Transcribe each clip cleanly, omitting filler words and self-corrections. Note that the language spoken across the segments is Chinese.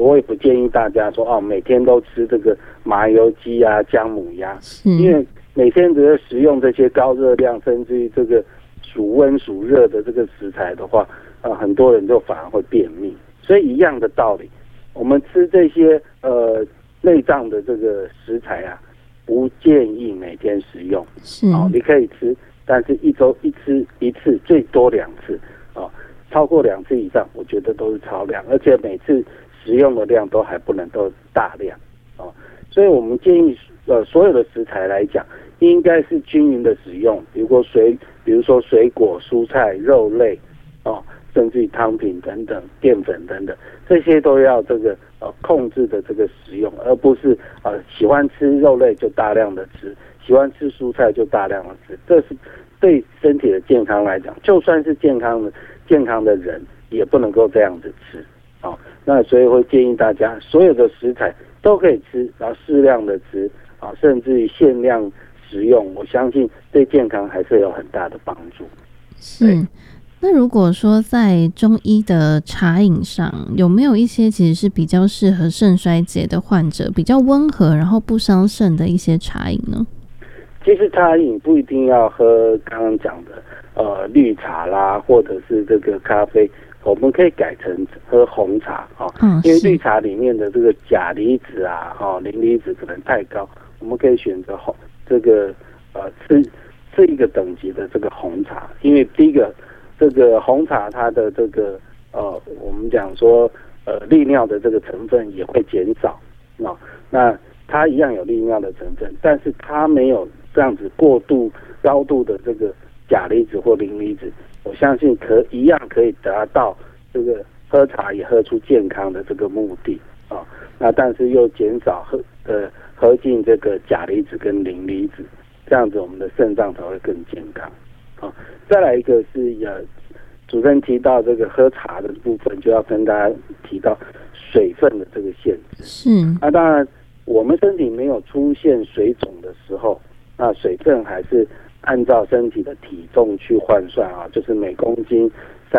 我也不建议大家说每天都吃这个麻油鸡啊、姜母鸭，因为每天只是食用这些高热量甚至于这个属温属热的这个食材的话，很多人就反而会便秘。所以一样的道理，我们吃这些内脏的这个食材啊，不建议每天食用。你可以吃，但是一周吃一次，最多2次超过2次以上，我觉得都是超量，而且每次食用的量都还不能都大量所以我们建议所有的食材来讲，应该是均匀的使用，比如说水果、蔬菜、肉类甚至于汤品等等、淀粉等等，这些都要这个控制的这个食用，而不是喜欢吃肉类就大量的吃，喜欢吃蔬菜就大量的吃，这是对身体的健康来讲，就算是健康的人也不能够这样子吃那所以会建议大家所有的食材都可以吃，然后适量的吃甚至于限量食用，我相信对健康还是有很大的帮助。 那如果说在中医的茶饮上，有没有一些其实是比较适合肾衰竭的患者，比较温和然后不伤肾的一些茶饮呢？ 其实茶饮不一定要喝刚刚讲的绿茶啦，或者是这个咖啡，我们可以改成喝红茶因为绿茶里面的这个钾离子啊磷离子可能太高，我们可以选择这个吃一个等级的这个红茶，因为第一个这个红茶它的这个我们讲说利尿的这个成分也会减少那它一样有利尿的成分，但是它没有这样子过度高度的这个钾离子或磷离子，我相信一样可以达到这个喝茶也喝出健康的这个目的那但是又减少喝进这个钾离子跟磷离子，这样子我们的肾脏才会更健康再来一个是主持人提到这个喝茶的部分，就要跟大家提到水分的这个限制。那当然我们身体没有出现水肿的时候，那水分还是按照身体的体重去换算就是每公斤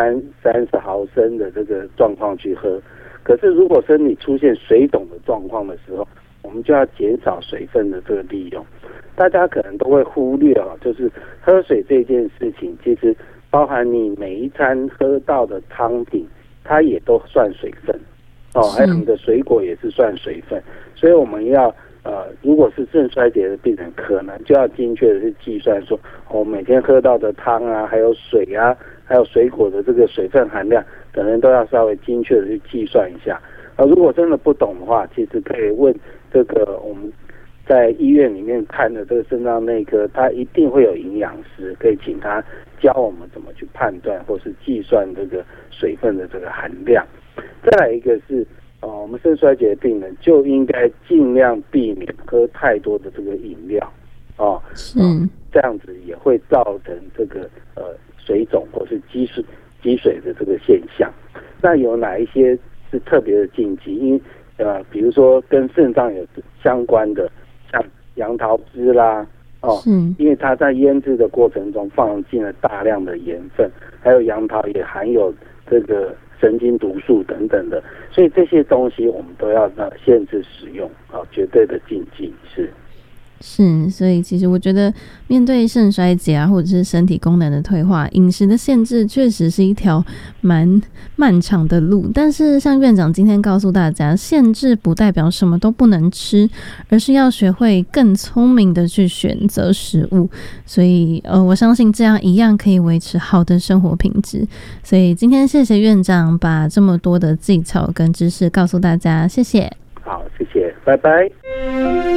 30毫升的这个状况去喝。可是如果身体出现水肿的状况的时候，我们就要减少水分的这个利用。大家可能都会忽略就是喝水这件事情，其实包含你每一餐喝到的汤品，它也都算水分还有你的水果也是算水分。所以我们要如果是肾衰竭的病人，可能就要精确的去计算说每天喝到的汤啊，还有水啊，还有水果的这个水分含量，可能都要稍微精确的去计算一下如果真的不懂的话，其实可以问这个我们在医院里面看的这个肾脏内科，他一定会有营养师，可以请他教我们怎么去判断或是计算这个水分的这个含量。再来一个是我们肾衰竭的病人就应该尽量避免喝太多的这个饮料这样子也会造成这个水肿或是积水的这个现象。那有哪一些是特别的禁忌？因为比如说跟肾脏有相关的，像杨桃汁啦因为它在腌制的过程中放进了大量的盐分，还有杨桃也含有这个神经毒素等等的，所以这些东西我们都要限制使用绝对的禁忌所以其实我觉得面对肾衰竭或者是身体功能的退化，饮食的限制确实是一条蛮漫长的路。但是像院长今天告诉大家，限制不代表什么都不能吃，而是要学会更聪明的去选择食物。所以我相信这样一样可以维持好的生活品质。所以今天谢谢院长把这么多的技巧跟知识告诉大家，谢谢。 好，谢谢，拜拜。